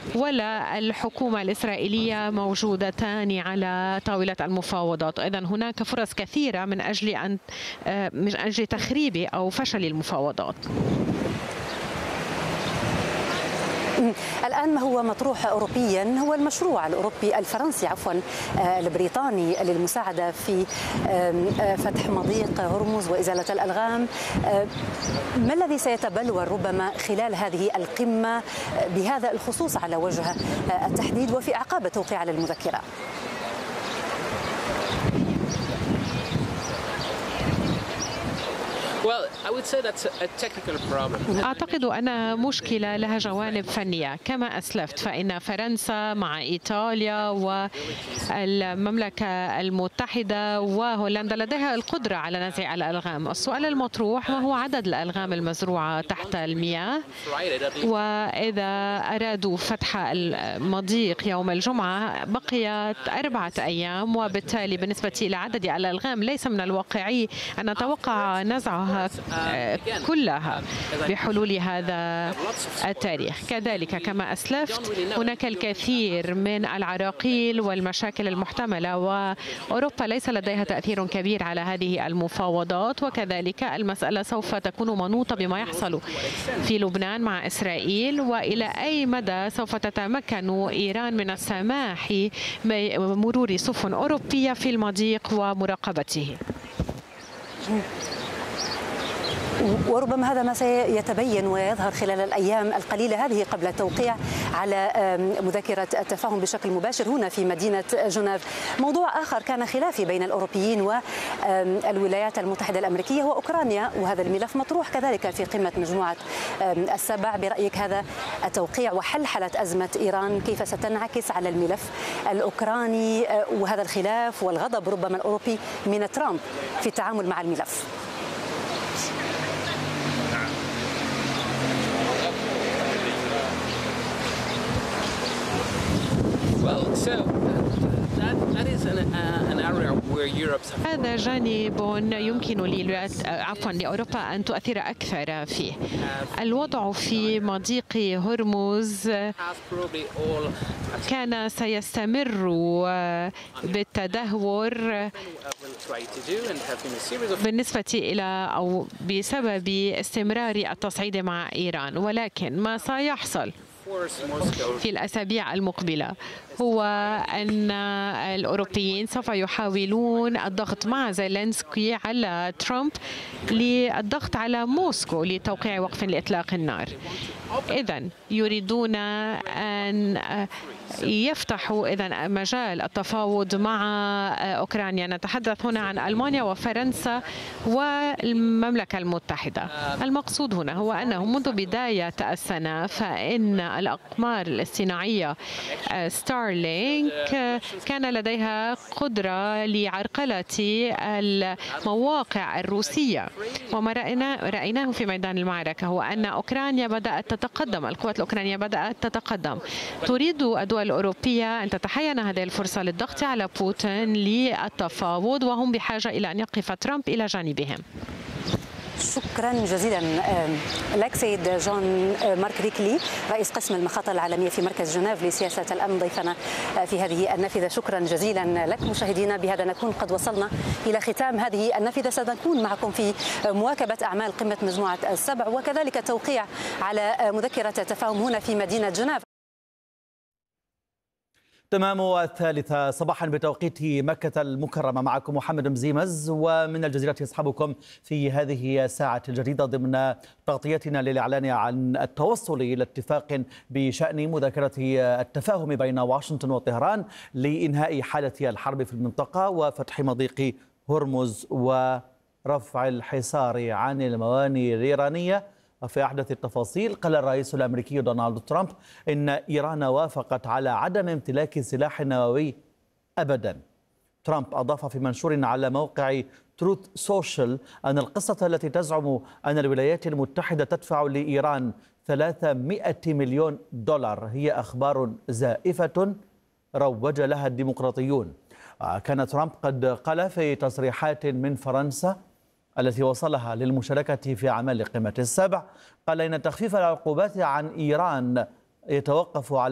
ولا الحكومة الإسرائيلية موجودتان على طاولة المفاوضات. إذن هناك فرص كثيرة من أجل تخريب أو فشل المفاوضات. الآن ما هو مطروح أوروبيا هو المشروع الأوروبي الفرنسي البريطاني للمساعدة في فتح مضيق هرمز وإزالة الألغام. ما الذي سيتبلور ربما خلال هذه القمة بهذا الخصوص على وجه التحديد وفي أعقاب التوقيع على المذكرة؟ أعتقد أنها مشكلة لها جوانب فنية كما أسلفت، فإن فرنسا مع إيطاليا والمملكة المتحدة وهولندا لديها القدرة على نزع الألغام. السؤال المطروح ما هو عدد الألغام المزروعة تحت المياه، وإذا أرادوا فتح المضيق يوم الجمعة بقيت 4 أيام، وبالتالي بالنسبة إلى عدد الألغام ليس من الواقعي أن نتوقع نزعها كلها بحلول هذا التاريخ. كذلك كما أسلفت هناك الكثير من العراقيل والمشاكل المحتملة، وأوروبا ليس لديها تأثير كبير على هذه المفاوضات، وكذلك المسألة سوف تكون منوطة بما يحصل في لبنان مع إسرائيل، وإلى أي مدى سوف تتمكن إيران من السماح بمرور سفن أوروبية في المضيق ومراقبته. وربما هذا ما سيتبين ويظهر خلال الأيام القليلة هذه قبل التوقيع على مذكرة التفاهم بشكل مباشر هنا في مدينة جنيف. موضوع آخر كان خلافي بين الأوروبيين والولايات المتحدة الأمريكية وأوكرانيا، وهذا الملف مطروح كذلك في قمة مجموعة السبع. برأيك هذا التوقيع وحلحلة أزمة إيران كيف ستنعكس على الملف الأوكراني وهذا الخلاف والغضب ربما الأوروبي من ترامب في التعامل مع الملف؟ هذا جانب يمكن لأوروبا أن تؤثر أكثر فيه. الوضع في مضيق هرمز كان سيستمر بالتدهور بالنسبة إلى أو بسبب استمرار التصعيد مع إيران، ولكن ما سيحصل في الأسابيع المقبلة هو أن الأوروبيين سوف يحاولون الضغط مع زيلينسكي على ترامب للضغط على موسكو لتوقيع وقف لإطلاق النار. إذن يريدون أن يفتحوا مجال التفاوض مع أوكرانيا. نتحدث هنا عن ألمانيا وفرنسا والمملكة المتحدة. المقصود هنا هو أنه منذ بداية السنة فإن الأقمار الاصطناعية ستارلينك كان لديها قدرة لعرقلة المواقع الروسية، وما رأيناه في ميدان المعركة هو أن أوكرانيا بدأت تتقدم، القوات الأوكرانية بدأت تتقدم. تريد الدول الأوروبية أن تتحين هذه الفرصة للضغط على بوتين للتفاوض، وهم بحاجة إلى أن يقف ترامب إلى جانبهم. شكرا جزيلا لك سيد جون مارك ريكلي، رئيس قسم المخاطر العالمية في مركز جنيف لسياسة الأمن، ضيفنا في هذه النافذة. شكرا جزيلا لك. مشاهدينا بهذا نكون قد وصلنا إلى ختام هذه النافذة. سنكون معكم في مواكبة أعمال قمة مجموعة السبع وكذلك التوقيع على مذكرة التفاهم هنا في مدينة جنيف. تمام 1:03 صباحا بتوقيت مكة المكرمة. معكم محمد مزيمز، ومن الجزيرة يصحبكم في هذه الساعة الجديدة ضمن تغطيتنا للإعلان عن التوصل إلى اتفاق بشأن مذاكرة التفاهم بين واشنطن وطهران لإنهاء حالة الحرب في المنطقة وفتح مضيق هرمز ورفع الحصار عن الموانئ الإيرانية. وفي أحدث التفاصيل قال الرئيس الأمريكي دونالد ترامب إن إيران وافقت على عدم امتلاك سلاح نووي أبدا. ترامب أضاف في منشور على موقع تروث سوشيال أن القصة التي تزعم أن الولايات المتحدة تدفع لإيران 300 مليون دولار هي أخبار زائفة روج لها الديمقراطيون. كان ترامب قد قال في تصريحات من فرنسا التي وصلها للمشاركة في أعمال قمة السبع، قال إن تخفيف العقوبات عن إيران يتوقف على